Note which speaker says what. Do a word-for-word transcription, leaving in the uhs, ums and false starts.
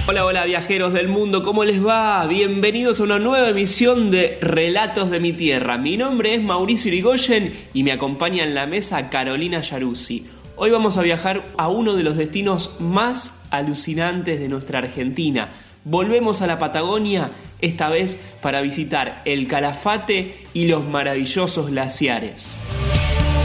Speaker 1: Hola, hola viajeros del mundo, ¿cómo les va? Bienvenidos a una nueva emisión de Relatos de mi Tierra. Mi nombre es Mauricio Irigoyen y me acompaña en la mesa Carolina Yaruzzi. Hoy vamos a viajar a uno de los destinos más alucinantes de nuestra Argentina. Volvemos a la Patagonia, esta vez para visitar el Calafate y los maravillosos glaciares.